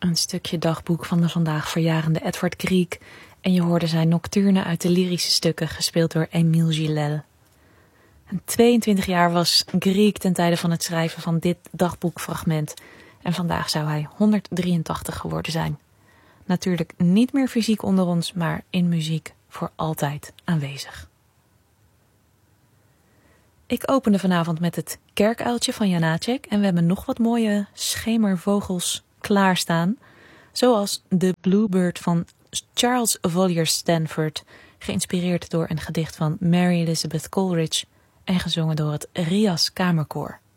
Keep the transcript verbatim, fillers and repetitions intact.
Een stukje dagboek van de vandaag verjarende Edvard Grieg en je hoorde zijn nocturne uit de lyrische stukken gespeeld door Émile Gilel. En tweeëntwintig jaar was Grieg ten tijde van het schrijven van dit dagboekfragment en vandaag zou hij honderddrieëntachtig geworden zijn. Natuurlijk niet meer fysiek onder ons, maar in muziek voor altijd aanwezig. Ik opende vanavond met het Kerkuiltje van Janáček en we hebben nog wat mooie schemervogels klaarstaan, zoals de Bluebird van Charles Villiers Stanford, geïnspireerd door een gedicht van Mary Elizabeth Coleridge en gezongen door het Rias Kamerkoor.